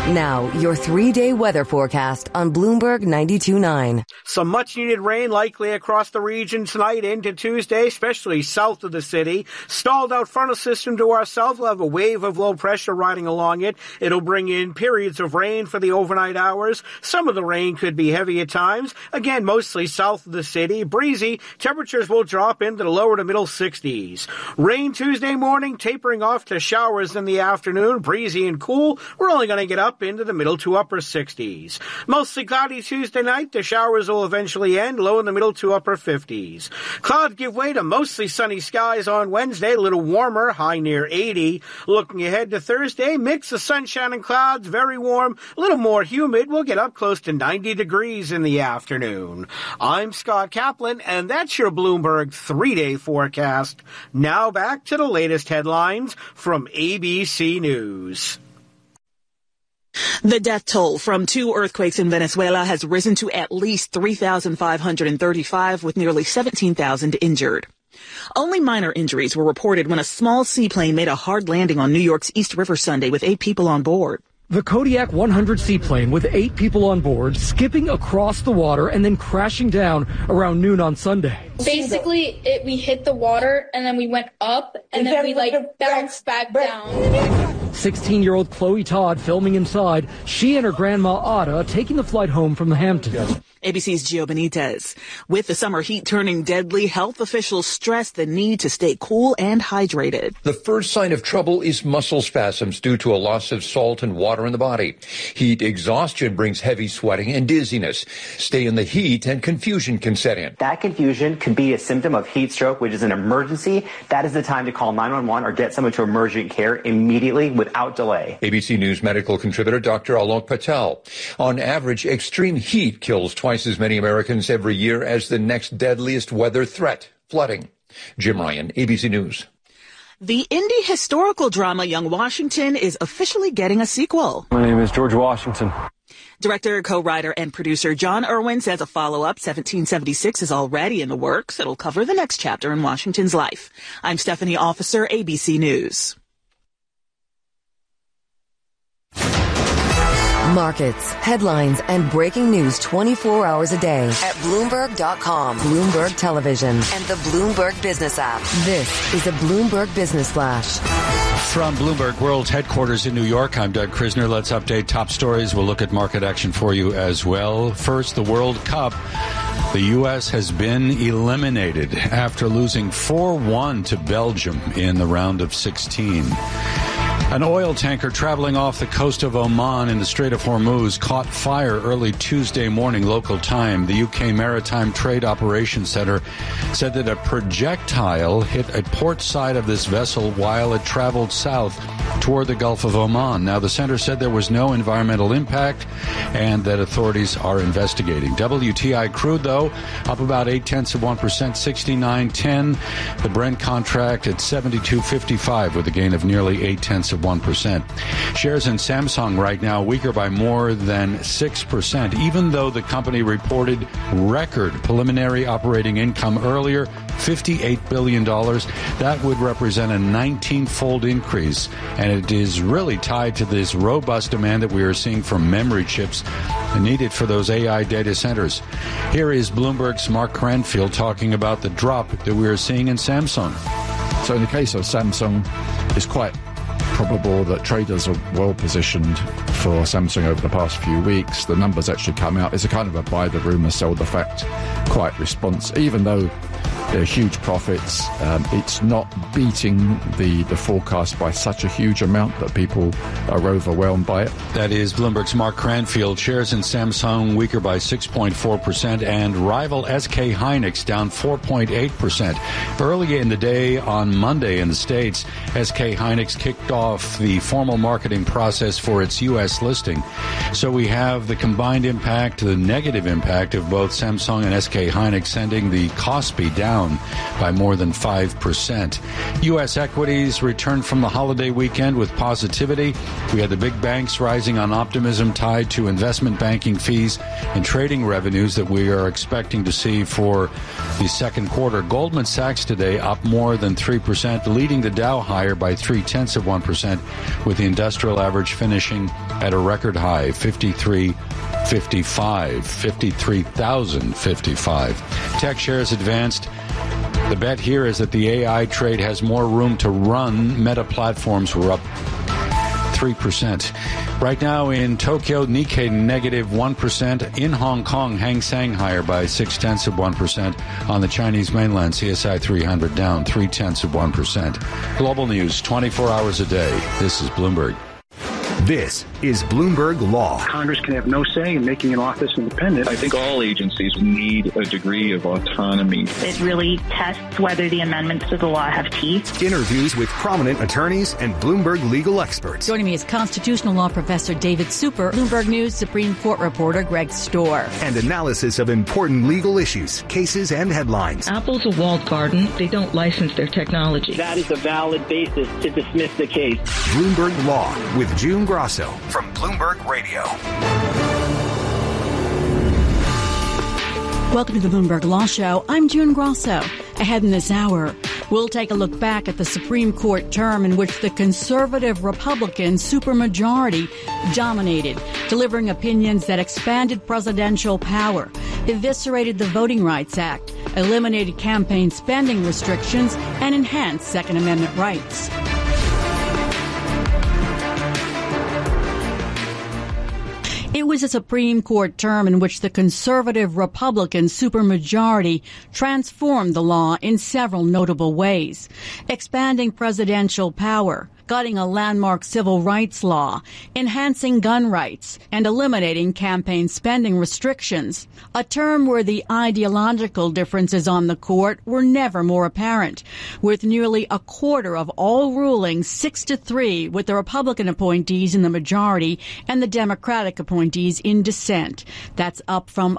Now, your 3-day weather forecast on Bloomberg 92.9. Some much-needed rain likely across the region tonight into Tuesday, especially south of the city. Stalled out frontal system to our south will have a wave of low pressure riding along it. It'll bring in periods of rain for the overnight hours. Some of the rain could be heavy at times. Again, mostly south of the city. Breezy. Temperatures will drop into the lower to middle 60s. Rain Tuesday morning, tapering off to showers in the afternoon. Breezy and cool. We're only going to get up into the middle to upper 60s. Mostly cloudy Tuesday night. The showers will eventually end, low in the middle to upper 50s. Clouds give way to mostly sunny skies on Wednesday, a little warmer, high near 80. Looking ahead to Thursday, mix of sunshine and clouds, very warm, a little more humid. We'll get up close to 90 degrees in the afternoon. I'm Scott Kaplan, and that's your Bloomberg 3-day forecast. Now back to the latest headlines from ABC News. The death toll from 2 earthquakes in Venezuela has risen to at least 3,535, with nearly 17,000 injured. Only minor injuries were reported when a small seaplane made a hard landing on New York's East River Sunday with 8 people on board. The Kodiak 100 seaplane with 8 people on board skipping across the water and then crashing down around noon on Sunday. Basically, we hit the water and then we went up and then we bounced back down. 16-year-old Chloe Todd filming inside. She and her grandma Ada taking the flight home from the Hamptons. ABC's Gio Benitez. With the summer heat turning deadly, health officials stress the need to stay cool and hydrated. The first sign of trouble is muscle spasms due to a loss of salt and water in the body. Heat exhaustion brings heavy sweating and dizziness. Stay in the heat and confusion can set in. That confusion could be a symptom of heat stroke, which is an emergency. That is the time to call 911 or get someone to emergent care immediately without delay. ABC News medical contributor Dr. Alok Patel. On average, extreme heat kills twice as many Americans every year as the next deadliest weather threat, flooding. Jim Ryan, ABC News. The indie historical drama Young Washington is officially getting a sequel. My name is George Washington. Director, co-writer, and producer John Irwin says a follow-up, 1776, is already in the works. It'll cover the next chapter in Washington's life. I'm Stephanie Officer, ABC News. Markets, headlines, and breaking news 24 hours a day at Bloomberg.com, Bloomberg Television, and the Bloomberg Business app. This is a Bloomberg Business Flash. From Bloomberg World Headquarters in New York, I'm Doug Krisner. Let's update top stories. We'll look at market action for you as well. First, the World Cup. The U.S. has been eliminated after losing 4-1 to Belgium in the round of 16. An oil tanker traveling off the coast of Oman in the Strait of Hormuz caught fire early Tuesday morning local time. The UK Maritime Trade Operations Center said that a projectile hit a port side of this vessel while it traveled south toward the Gulf of Oman. Now, the center said there was no environmental impact and that authorities are investigating. WTI crude, though, up about 0.8%, 69.10. The Brent contract at 72.55 with a gain of nearly 0.8%. Shares in Samsung right now weaker by more than 6%, even though the company reported record preliminary operating income earlier, $58 billion. That would represent a 19-fold increase, and it is really tied to this robust demand that we are seeing for memory chips needed for those AI data centers. Here is Bloomberg's Mark Cranfield talking about the drop that we are seeing in Samsung. So in the case of Samsung, it's quite probable that traders are well positioned for Samsung over the past few weeks. The numbers actually come out. It's a kind of a buy the rumour, sell the fact quiet response. Even though they're huge profits, it's not beating the forecast by such a huge amount that people are overwhelmed by it. That is Bloomberg's Mark Cranfield. Shares in Samsung weaker by 6.4%, and rival SK Hynix down 4.8%. Early in the day on Monday in the States, SK Hynix kicked off the formal marketing process for its U.S. listing. So we have the combined impact, the negative impact of both Samsung and SK Hynix, sending the Kospi down down by more than 5%. U.S. equities returned from the holiday weekend with positivity. We had the big banks rising on optimism tied to investment banking fees and trading revenues that we are expecting to see for the second quarter. Goldman Sachs today up more than 3%, leading the Dow higher by 0.3%, with the industrial average finishing at a record high, 53,055. Tech shares advanced. The bet here is that the AI trade has more room to run. Meta platforms were up 3%. Right now in Tokyo, Nikkei negative 1%. In Hong Kong, Hang Seng higher by 0.6%. On the Chinese mainland, CSI 300 down 0.3%. Global news 24 hours a day. This is Bloomberg. This is Bloomberg Law. Congress can have no say in making an office independent. I think all agencies need a degree of autonomy. It really tests whether the amendments to the law have teeth. Interviews with prominent attorneys and Bloomberg legal experts. Joining me is constitutional law professor David Super, Bloomberg News Supreme Court reporter Greg Storr. And analysis of important legal issues, cases, and headlines. Apple's a walled garden. They don't license their technology. That is a valid basis to dismiss the case. Bloomberg Law with June Grosso from Bloomberg Radio. Welcome to the Bloomberg Law Show. I'm June Grosso. Ahead in this hour, we'll take a look back at the Supreme Court term in which the conservative Republican supermajority dominated, delivering opinions that expanded presidential power, eviscerated the Voting Rights Act, eliminated campaign spending restrictions, and enhanced Second Amendment rights. It was a Supreme Court term in which the conservative Republican supermajority transformed the law in several notable ways, expanding presidential power, gutting a landmark civil rights law, enhancing gun rights, and eliminating campaign spending restrictions, a term where the ideological differences on the court were never more apparent, with nearly a quarter of all rulings 6-3 with the Republican appointees in the majority and the Democratic appointees in dissent. That's up from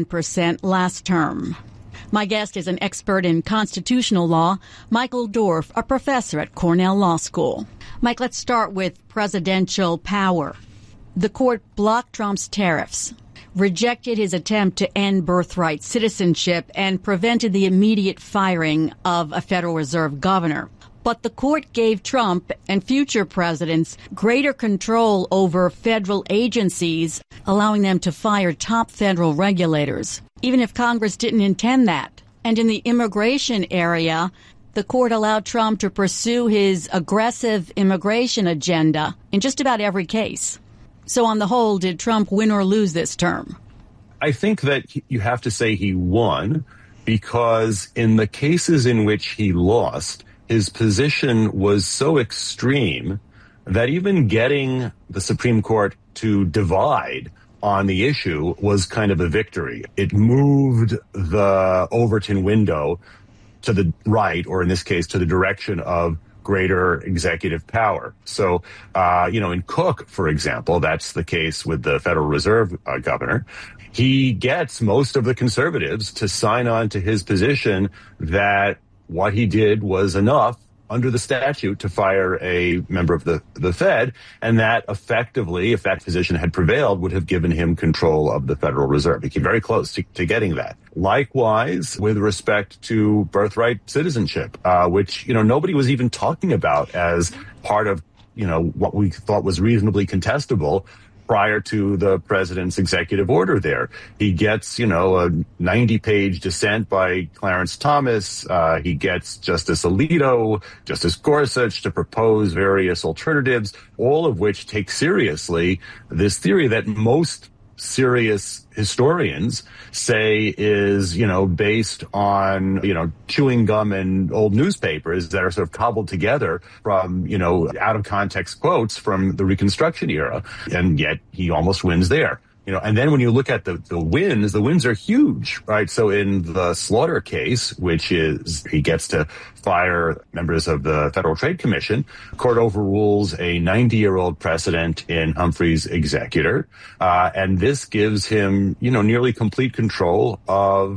11% last term. My guest is an expert in constitutional law, Michael Dorf, a professor at Cornell Law School. Mike, let's start with presidential power. The court blocked Trump's tariffs, rejected his attempt to end birthright citizenship, and prevented the immediate firing of a Federal Reserve governor. But the court gave Trump and future presidents greater control over federal agencies, allowing them to fire top federal regulators, even if Congress didn't intend that. And in the immigration area, the court allowed Trump to pursue his aggressive immigration agenda in just about every case. So on the whole, did Trump win or lose this term? I think that you have to say he won, because in the cases in which he lost, his position was so extreme that even getting the Supreme Court to divide on the issue was kind of a victory. It moved the Overton window to the right, or in this case, to the direction of greater executive power. So, in Cook, for example, that's the case with the Federal Reserve governor. He gets most of the conservatives to sign on to his position that what he did was enough under the statute to fire a member of the Fed, and that effectively, if that position had prevailed, would have given him control of the Federal Reserve. He came very close to getting that. Likewise, with respect to birthright citizenship, which, nobody was even talking about as part of, what we thought was reasonably contestable prior to the president's executive order there. He gets, a 90-page dissent by Clarence Thomas. He gets Justice Alito, Justice Gorsuch to propose various alternatives, all of which take seriously this theory that most serious historians say is, based on, chewing gum and old newspapers that are sort of cobbled together from, out of context quotes from the Reconstruction era. And yet he almost wins there. And then when you look at the wins are huge, right? So in the Slaughter case, which is he gets to fire members of the Federal Trade Commission, court overrules a 90-year-old precedent in Humphrey's executor. And this gives him, nearly complete control of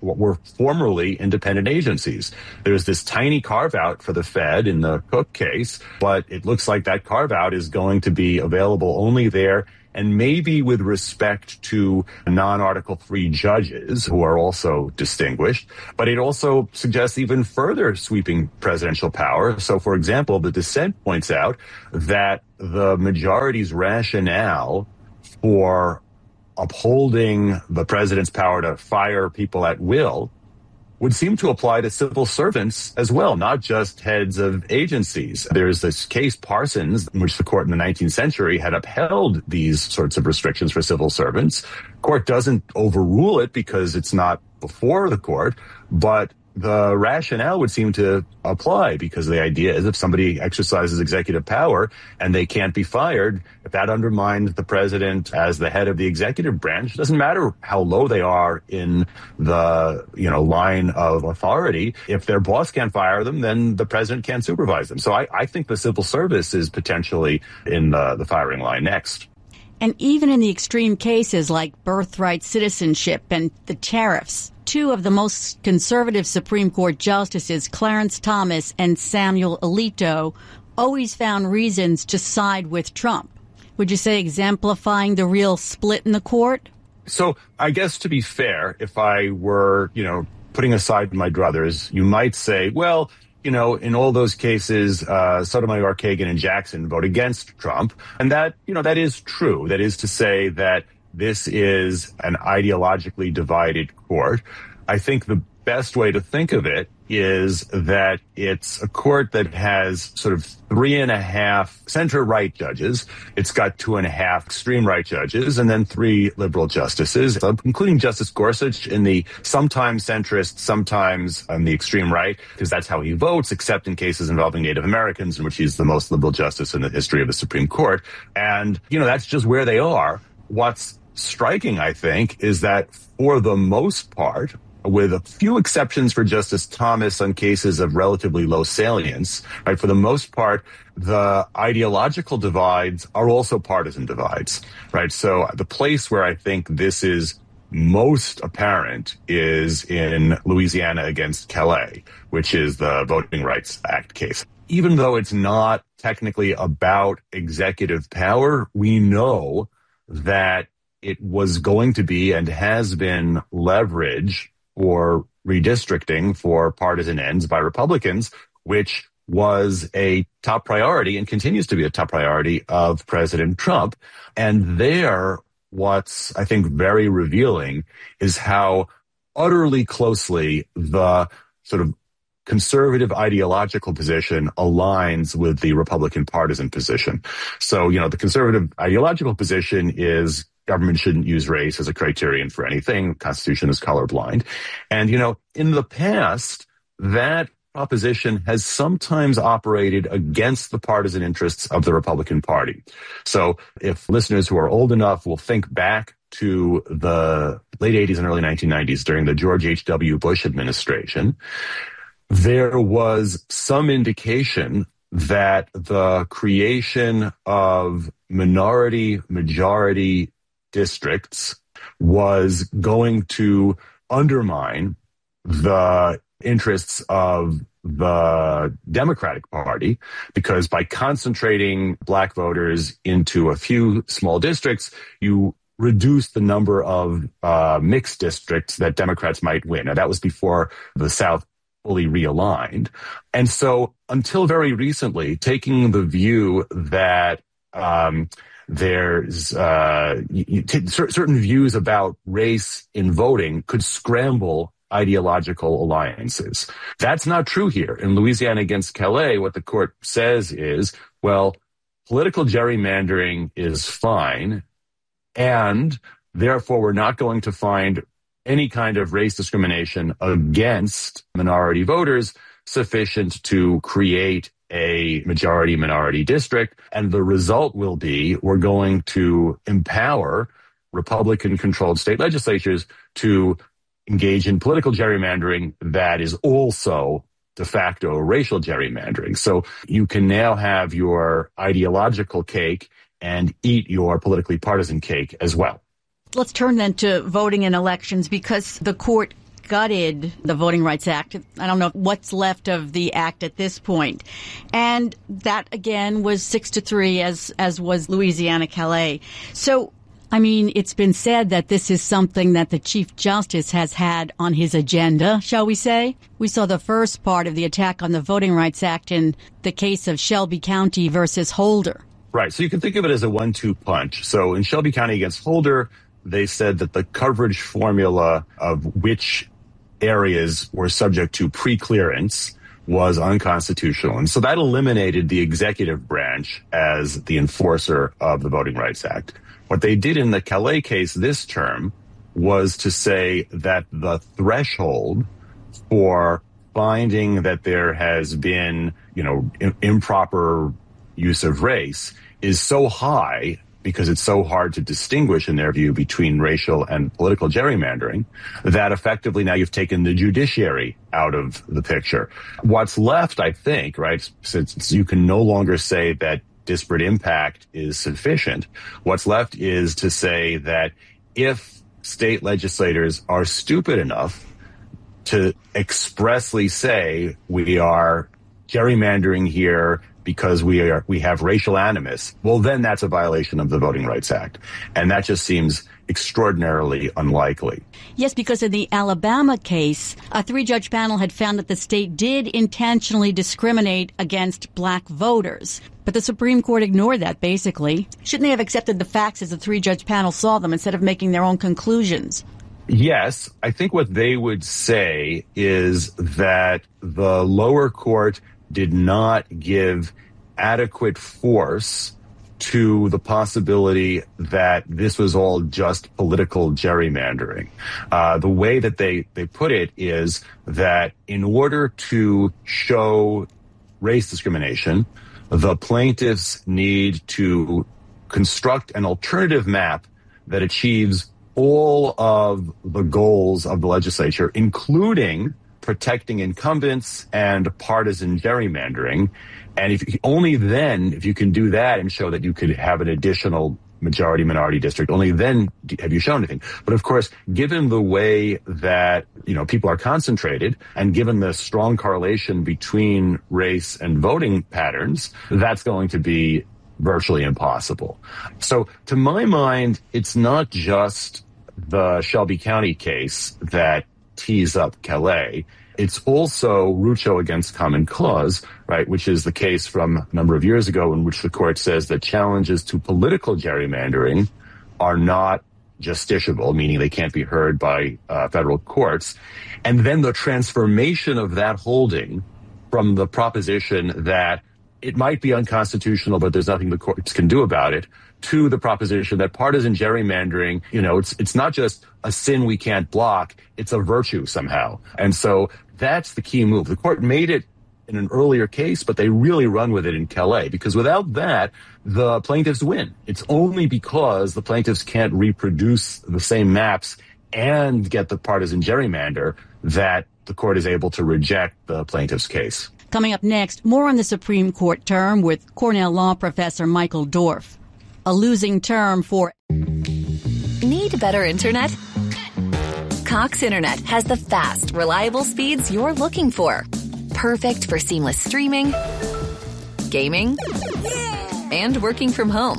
what were formerly independent agencies. There's this tiny carve-out for the Fed in the Cook case, but it looks like that carve-out is going to be available only there, and maybe with respect to non-Article 3 judges who are also distinguished. But it also suggests even further sweeping presidential power. So, for example, the dissent points out that the majority's rationale for upholding the president's power to fire people at will would seem to apply to civil servants as well, not just heads of agencies. There's this case, Parsons, in which the court in the 19th century had upheld these sorts of restrictions for civil servants. Court doesn't overrule it because it's not before the court, but the rationale would seem to apply, because the idea is if somebody exercises executive power and they can't be fired, if that undermines the president as the head of the executive branch, it doesn't matter how low they are in the line of authority. If their boss can't fire them, then the president can't supervise them. So I think the civil service is potentially in the firing line next. And even in the extreme cases like birthright citizenship and the tariffs, two of the most conservative Supreme Court justices, Clarence Thomas and Samuel Alito, always found reasons to side with Trump. Would you say exemplifying the real split in the court? So I guess, to be fair, if I were, putting aside my druthers, you might say, well, in all those cases, Sotomayor, Kagan, and Jackson vote against Trump. And that is true. That is to say that this is an ideologically divided court. I think the best way to think of it is that it's a court that has sort of 3.5 center-right judges. It's got 2.5 extreme-right judges, and then 3 liberal justices, including Justice Gorsuch in the sometimes centrist, sometimes on the extreme right, because that's how he votes, except in cases involving Native Americans, in which he's the most liberal justice in the history of the Supreme Court. And, that's just where they are. What's striking, I think, is that for the most part, with a few exceptions for Justice Thomas on cases of relatively low salience, right? For the most part, the ideological divides are also partisan divides, right? So the place where I think this is most apparent is in Louisiana against Calais, which is the Voting Rights Act case. Even though it's not technically about executive power, we know that it was going to be and has been leverage or redistricting for partisan ends by Republicans, which was a top priority and continues to be a top priority of President Trump. And there, what's, I think, very revealing is how utterly closely the sort of conservative ideological position aligns with the Republican partisan position. So, the conservative ideological position is government shouldn't use race as a criterion for anything. The Constitution is colorblind. And, in the past, that proposition has sometimes operated against the partisan interests of the Republican Party. So if listeners who are old enough will think back to the late 80s and early 1990s during the George H.W. Bush administration, there was some indication that the creation of minority-majority districts was going to undermine the interests of the Democratic Party, because by concentrating black voters into a few small districts, you reduce the number of mixed districts that Democrats might win. Now, that was before the South fully realigned. And so until very recently, taking the view that there's certain views about race in voting could scramble ideological alliances. That's not true here. In Louisiana against Calais, what the court says is, well, political gerrymandering is fine, and therefore we're not going to find any kind of race discrimination against minority voters sufficient to create a majority-minority district. And the result will be we're going to empower Republican-controlled state legislatures to engage in political gerrymandering that is also de facto racial gerrymandering. So you can now have your ideological cake and eat your politically partisan cake as well. Let's turn then to voting in elections, because the court gutted the Voting Rights Act. I don't know what's left of the act at this point. And that, again, was 6-3, as was Louisiana Calais. So, I mean, it's been said that this is something that the Chief Justice has had on his agenda, shall we say? We saw the first part of the attack on the Voting Rights Act in the case of Shelby County versus Holder. Right. So you can think of it as a 1-2 punch. So in Shelby County against Holder, they said that the coverage formula of which areas were subject to pre-clearance was unconstitutional. And so that eliminated the executive branch as the enforcer of the Voting Rights Act. What they did in the Calais case this term was to say that the threshold for finding that there has been, improper use of race is so high because it's so hard to distinguish, in their view, between racial and political gerrymandering, that effectively now you've taken the judiciary out of the picture. What's left, I think, right, since you can no longer say that disparate impact is sufficient, what's left is to say that if state legislators are stupid enough to expressly say we are gerrymandering here because we have racial animus, well, then that's a violation of the Voting Rights Act. And that just seems extraordinarily unlikely. Yes, because in the Alabama case, a 3-judge panel had found that the state did intentionally discriminate against black voters. But the Supreme Court ignored that, basically. Shouldn't they have accepted the facts as the 3-judge panel saw them instead of making their own conclusions? Yes, I think what they would say is that the lower court did not give adequate force to the possibility that this was all just political gerrymandering. The way that they put it is that in order to show race discrimination, the plaintiffs need to construct an alternative map that achieves all of the goals of the legislature, including protecting incumbents and partisan gerrymandering. And if you can do that and show that you could have an additional majority-minority district, only then have you shown anything. But of course, given the way that, people are concentrated and given the strong correlation between race and voting patterns, that's going to be virtually impossible. So to my mind, it's not just the Shelby County case that tees up Calais. It's also Rucho against Common Cause, right, which is the case from a number of years ago in which the court says that challenges to political gerrymandering are not justiciable, meaning they can't be heard by federal courts. And then the transformation of that holding from the proposition that it might be unconstitutional, but there's nothing the courts can do about it, to the proposition that partisan gerrymandering, it's not just a sin we can't block, it's a virtue somehow. And so that's the key move. The court made it in an earlier case, but they really run with it in Calais, because without that, the plaintiffs win. It's only because the plaintiffs can't reproduce the same maps and get the partisan gerrymander that the court is able to reject the plaintiff's case. Coming up next, more on the Supreme Court term with Cornell Law Professor Michael Dorf. A losing term for... Need better internet? Cox Internet has the fast, reliable speeds you're looking for. Perfect for seamless streaming, gaming, and working from home.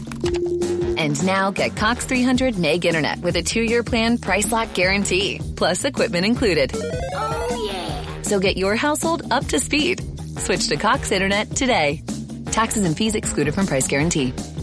And now get Cox 300 meg internet with a 2-year plan, price lock guarantee, plus equipment included. Oh, yeah. So get your household up to speed. Switch to Cox Internet today. Taxes and fees excluded from price guarantee.